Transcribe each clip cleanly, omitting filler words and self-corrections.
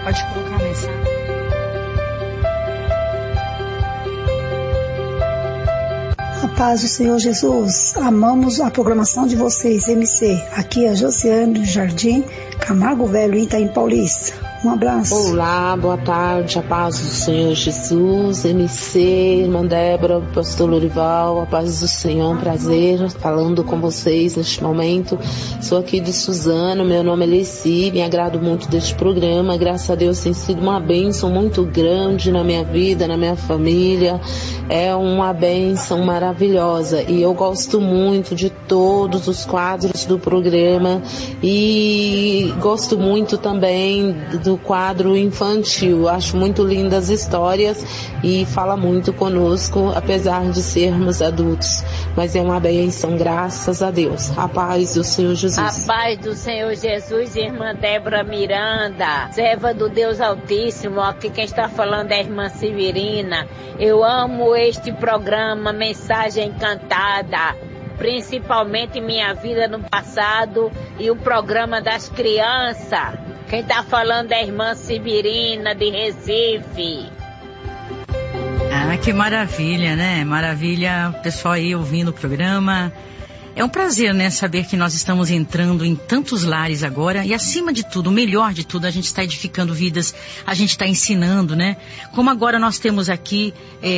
Pode colocar a mensagem. A paz do Senhor Jesus, amamos a programação de vocês, MC. Aqui é a Josiane do Jardim, Camargo Velho, Itaim Paulista. Um abraço. Olá, boa tarde, a paz do Senhor Jesus, MC, irmã Débora, pastor Lorival, a paz do Senhor, um prazer falando com vocês neste momento. Sou aqui de Suzano, meu nome é Leci, me agrado muito deste programa, graças a Deus tem sido uma bênção muito grande na minha vida, na minha família, é uma bênção maravilhosa e eu gosto muito de todos os quadros do programa e gosto muito também do quadro infantil. Acho muito lindas as histórias e fala muito conosco, apesar de sermos adultos. Mas é uma bênção, graças a Deus. A paz do Senhor Jesus. A paz do Senhor Jesus, irmã Débora Miranda, serva do Deus Altíssimo. Aqui quem está falando é a irmã Severina. Eu amo este programa, Mensagem Encantada, principalmente minha vida no passado e o programa das crianças. Quem está falando é a irmã Severina, de Recife. Ah, que maravilha, né? Maravilha, o pessoal aí ouvindo o programa. É um prazer, né, saber que nós estamos entrando em tantos lares agora e, acima de tudo, o melhor de tudo, a gente está edificando vidas, a gente está ensinando, né? Como agora nós temos aqui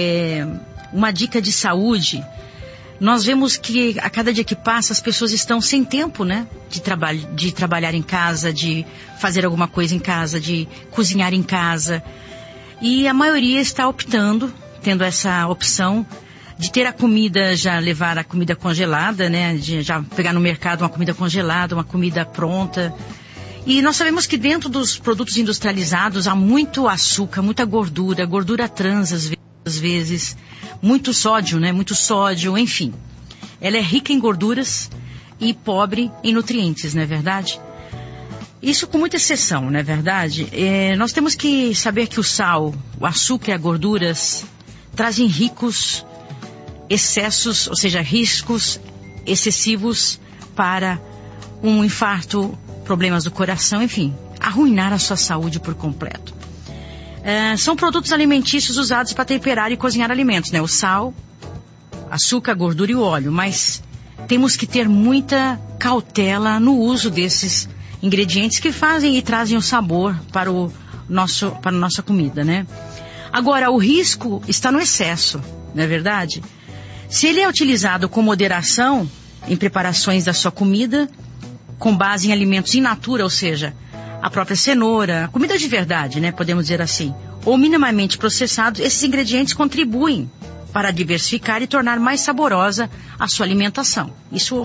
uma dica de saúde. Nós vemos que a cada dia que passa as pessoas estão sem tempo, né? De trabalhar em casa, de fazer alguma coisa em casa, de cozinhar em casa. E a maioria está optando, tendo essa opção de ter a comida, já levar a comida congelada, né? De já pegar no mercado uma comida congelada, uma comida pronta. E nós sabemos que dentro dos produtos industrializados há muito açúcar, muita gordura trans às vezes, muito sódio, né? Muito sódio, enfim. Ela é rica em gorduras e pobre em nutrientes, não é verdade? Isso com muita exceção, não é verdade? Nós temos que saber que o sal, o açúcar e as gorduras trazem ricos excessos, ou seja, riscos excessivos para um infarto, problemas do coração, enfim, arruinar a sua saúde por completo. São produtos alimentícios usados para temperar e cozinhar alimentos, né? O sal, açúcar, gordura e o óleo, mas temos que ter muita cautela no uso desses ingredientes que fazem e trazem o sabor para a nossa comida, né? Agora, o risco está no excesso, não é verdade? Se ele é utilizado com moderação em preparações da sua comida, com base em alimentos in natura, ou seja, a própria cenoura, comida de verdade, né? Podemos dizer assim. Ou minimamente processados, esses ingredientes contribuem para diversificar e tornar mais saborosa a sua alimentação. Isso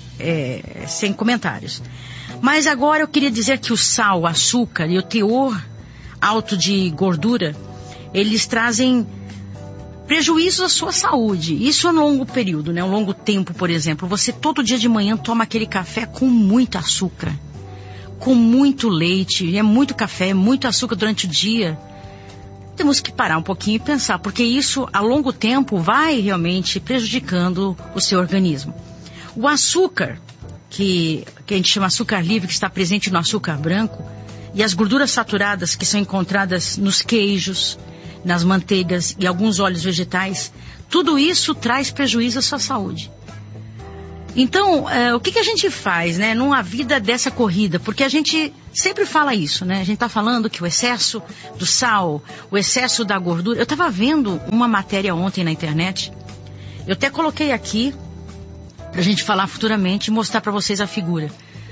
sem comentários. Mas agora eu queria dizer que o sal, o açúcar e o teor alto de gordura, eles trazem prejuízos à sua saúde. Isso é um longo período, né? Um longo tempo, por exemplo. Você todo dia de manhã toma aquele café com muito açúcar, com muito leite, é muito café, é muito açúcar durante o dia. Temos que parar um pouquinho e pensar, porque isso a longo tempo vai realmente prejudicando o seu organismo. O açúcar, que a gente chama açúcar livre, que está presente no açúcar branco, e as gorduras saturadas que são encontradas nos queijos, nas manteigas e alguns óleos vegetais, tudo isso traz prejuízo à sua saúde. Então, o que a gente faz, né, numa vida dessa corrida? Porque a gente sempre fala isso, né? A gente está falando que o excesso do sal, o excesso da gordura... Eu estava vendo uma matéria ontem na internet, eu até coloquei aqui, para a gente falar futuramente e mostrar para vocês a figura.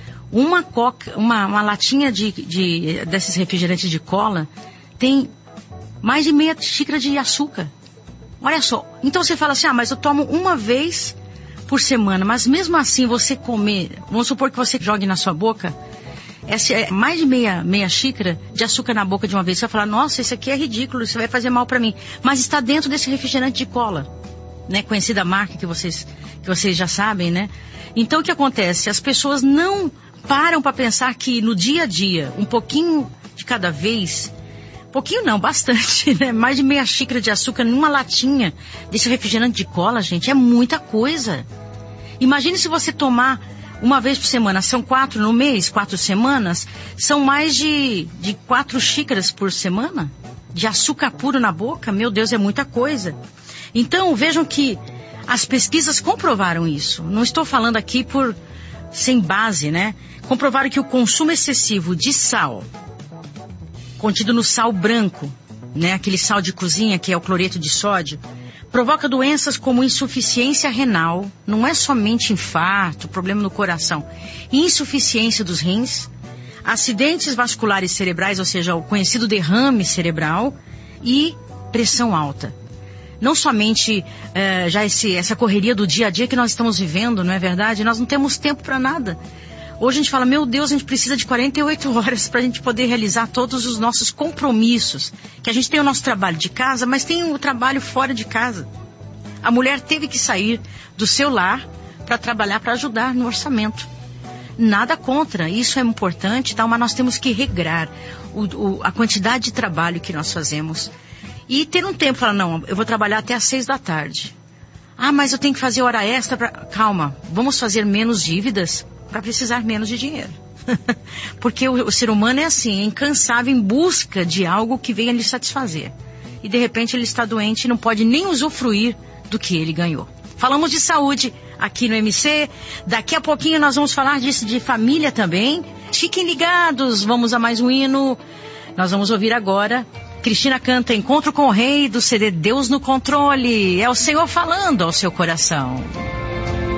Uma latinha desses refrigerantes de cola tem mais de meia xícara de açúcar. Olha só, então você fala assim, mas eu tomo uma vez por semana, mas mesmo assim você comer, vamos supor que você jogue na sua boca, mais de meia xícara de açúcar na boca de uma vez, você vai falar, nossa, isso aqui é ridículo, isso vai fazer mal para mim, mas está dentro desse refrigerante de cola, né, conhecida marca que vocês já sabem, né? Então o que acontece? As pessoas não param para pensar que no dia a dia, um pouquinho de cada vez, pouquinho não, bastante, né? Mais de meia xícara de açúcar numa latinha desse refrigerante de cola, gente, é muita coisa. Imagine se você tomar uma vez por semana, são 4 no mês, 4 semanas, são mais de 4 xícaras por semana de açúcar puro na boca. Meu Deus, é muita coisa. Então, vejam que as pesquisas comprovaram isso. Não estou falando aqui sem base, né? Comprovaram que o consumo excessivo de sal, contido no sal branco, né? Aquele sal de cozinha que é o cloreto de sódio, provoca doenças como insuficiência renal, não é somente infarto, problema no coração, insuficiência dos rins, acidentes vasculares cerebrais, ou seja, o conhecido derrame cerebral, e pressão alta. Não somente essa correria do dia a dia que nós estamos vivendo, não é verdade? Nós não temos tempo para nada. Hoje a gente fala, meu Deus, a gente precisa de 48 horas para a gente poder realizar todos os nossos compromissos. Que a gente tem o nosso trabalho de casa, mas tem o trabalho fora de casa. A mulher teve que sair do seu lar para trabalhar, para ajudar no orçamento. Nada contra, isso é importante, tá? Mas nós temos que regrar a quantidade de trabalho que nós fazemos. E ter um tempo, falar, não, eu vou trabalhar até às 6 da tarde. Ah, mas eu tenho que fazer hora extra para... Calma, vamos fazer menos dívidas para precisar menos de dinheiro. Porque o ser humano é assim, é incansável em busca de algo que venha lhe satisfazer. E de repente ele está doente e não pode nem usufruir do que ele ganhou. Falamos de saúde aqui no MC. Daqui a pouquinho nós vamos falar disso, de família também. Fiquem ligados, vamos a mais um hino. Nós vamos ouvir agora... Cristina canta Encontro com o Rei, do CD Deus no Controle. É o Senhor falando ao seu coração.